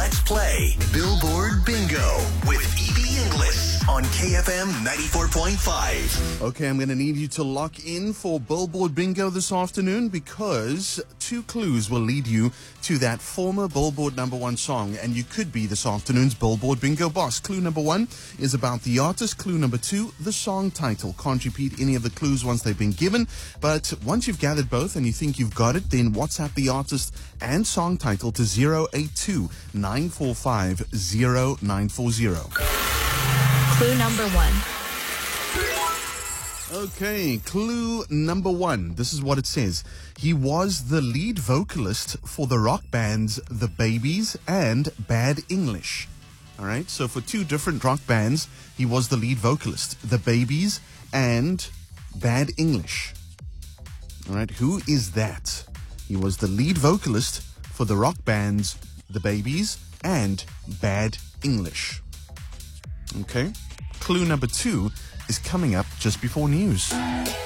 Let's play Billboard Bingo with E.B. Inglis on KFM 94.5. Okay, I'm going to need you to lock in for Billboard Bingo this afternoon because 2 clues will lead you to that former Billboard #1 song, and you could be this afternoon's Billboard Bingo boss. Clue number 1 is about the artist. Clue number 2, the song title. Can't repeat any of the clues once they've been given, but once you've gathered both and you think you've got it, then WhatsApp the artist and song title to 082-945-0940. Clue number 1. Okay, clue number 1. This is what it says. He was the lead vocalist for the rock bands The Babies and Bad English. All right, so for 2 different rock bands, he was the lead vocalist. The Babies and Bad English. All right, who is that? He was the lead vocalist for the rock bands The Babies and Bad English. Okay, clue number 2 is coming up just before news.